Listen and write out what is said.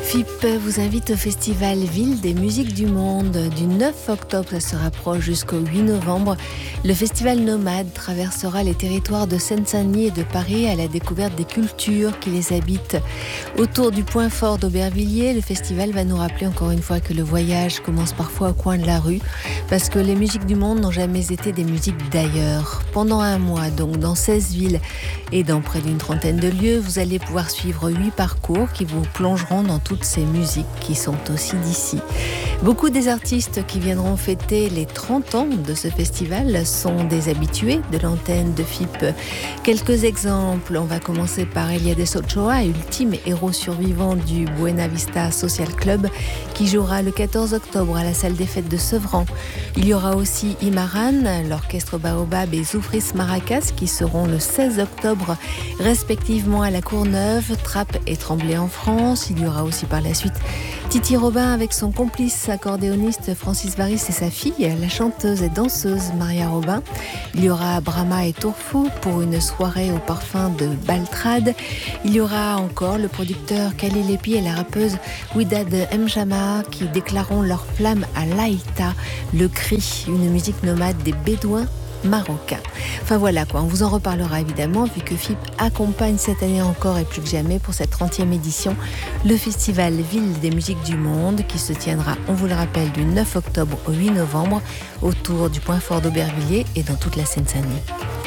FIP vous invite au festival Ville des musiques du monde. Du 9 octobre, ça se rapproche jusqu'au 8 novembre. Le festival Nomade traversera les territoires de Seine-Saint-Denis et de Paris à la découverte des cultures qui les habitent. Autour du point fort d'Aubervilliers, le festival va nous rappeler encore une fois que le voyage commence parfois au coin de la rue, parce que les musiques du monde n'ont jamais été des musiques d'ailleurs. Pendant un mois, donc dans 16 villes et dans près d'une trentaine de lieux, vous allez pouvoir suivre 8 parcours qui vous plongeront dans toutes ces musiques qui sont aussi d'ici. Beaucoup des artistes qui viendront fêter les 30 ans de ce festival sont des habitués de l'antenne de FIP. Quelques exemples, on va commencer par Eliades Ochoa, ultime héros survivant du Buena Vista Social Club, qui jouera le 14 octobre à la salle des fêtes de Sevran. Il y aura aussi Imaran, l'orchestre Baobab et Zoufris Maracas qui seront le 16 octobre respectivement à la Courneuve, Trappes et Tremblay en France. Il y aura aussi par la suite Titi Robin avec son complice accordéoniste Francis Varis et sa fille, la chanteuse et danseuse Maria Robin. Il y aura Brahma et Tourfou pour une soirée au parfum de Baltrade. Il y aura encore le producteur Kali Lepi et la rappeuse Widad Mjama qui déclareront leur flamme à l'Aïta, le cri, une musique nomade des Bédouins marocain. Enfin voilà quoi, on vous en reparlera évidemment vu que FIP accompagne cette année encore et plus que jamais pour cette 30e édition le festival Ville des musiques du monde qui se tiendra, on vous le rappelle, du 9 octobre au 8 novembre autour du point fort d'Aubervilliers et dans toute la Seine-Saint-Denis.